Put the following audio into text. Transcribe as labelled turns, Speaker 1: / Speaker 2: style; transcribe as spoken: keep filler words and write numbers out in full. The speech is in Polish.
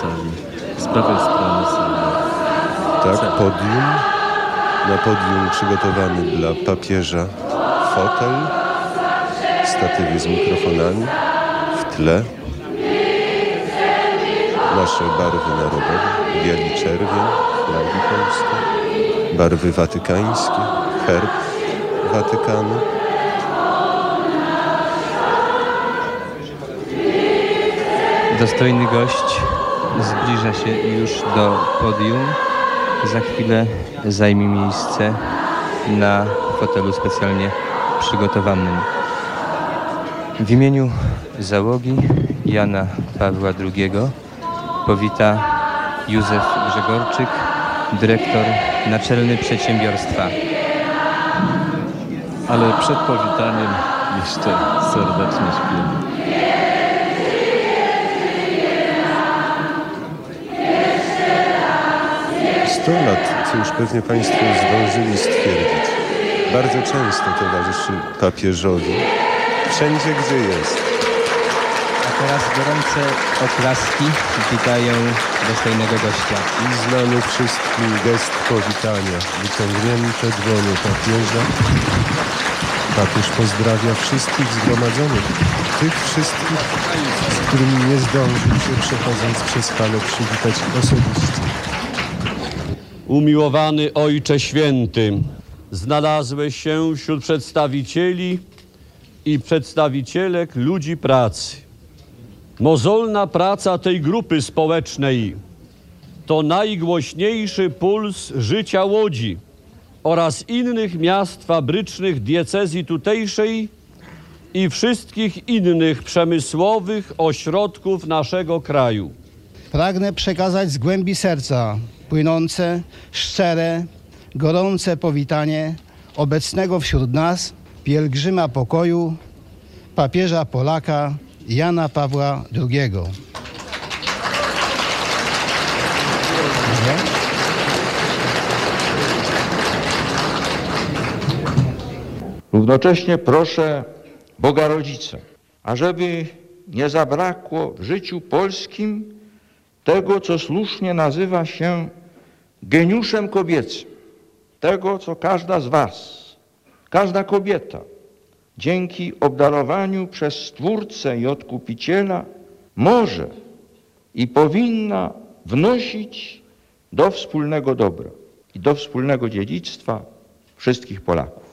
Speaker 1: sali, z prawej strony sali.
Speaker 2: Tak, podium. Na podium przygotowany dla papieża fotel, statywy z mikrofonami, w tle nasze barwy narodowe, bieli czerwień, flagi polskie, barwy watykańskie, herb Watykanu.
Speaker 3: Dostojny gość zbliża się już do podium. Za chwilę zajmie miejsce na fotelu specjalnie przygotowanym. W imieniu załogi Jana Pawła drugiego powita Józef Grzegorczyk, dyrektor naczelny przedsiębiorstwa.
Speaker 1: Ale przed powitaniem jeszcze serdecznie śpiewamy.
Speaker 2: sto lat, co już pewnie Państwo zdążyli stwierdzić, bardzo często towarzyszy papieżowi wszędzie, gdzie jest.
Speaker 3: A teraz gorące oklaski witają dostojnego gościa.
Speaker 2: I znany wszystkim gest powitania, wyciągnięte dłonie papieża. Papież pozdrawia wszystkich zgromadzonych, tych wszystkich, z którymi nie zdążył się, przechodząc przez halę, przywitać osobiście.
Speaker 4: Umiłowany Ojcze Święty, znalazłeś się wśród przedstawicieli i przedstawicielek ludzi pracy. Mozolna praca tej grupy społecznej to najgłośniejszy puls życia Łodzi oraz innych miast fabrycznych diecezji tutejszej i wszystkich innych przemysłowych ośrodków naszego kraju.
Speaker 5: Pragnę przekazać z głębi serca płynące, szczere, gorące powitanie obecnego wśród nas pielgrzyma pokoju, papieża Polaka Jana Pawła drugiego.
Speaker 6: Równocześnie proszę Boga Rodzica, ażeby nie zabrakło w życiu polskim tego, co słusznie nazywa się geniuszem kobiecym. Tego, co każda z was, każda kobieta, dzięki obdarowaniu przez Stwórcę i Odkupiciela może i powinna wnosić do wspólnego dobra i do wspólnego dziedzictwa wszystkich Polaków.